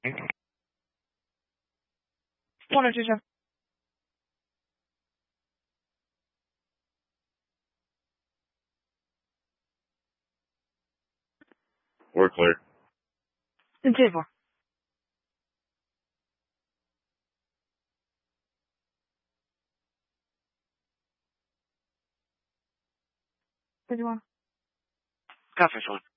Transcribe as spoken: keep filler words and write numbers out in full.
Spune, Ciucea. We're clear. Începo. Continua. Cafe, son.